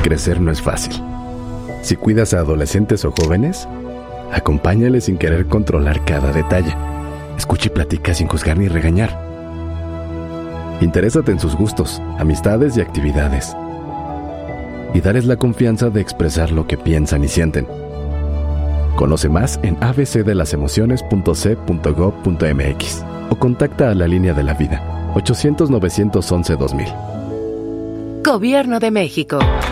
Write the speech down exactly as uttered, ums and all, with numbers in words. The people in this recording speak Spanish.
crecer no es fácil. Si cuidas a adolescentes o jóvenes, acompáñales sin querer controlar cada detalle. Escucha y platica sin juzgar ni regañar. Interésate en sus gustos, amistades y actividades. Y darles la confianza de expresar lo que piensan y sienten. Conoce más en a b c de las emociones punto c punto gob punto m x o contacta a la línea de la vida ochocientos, novecientos once, dos mil. Gobierno de México.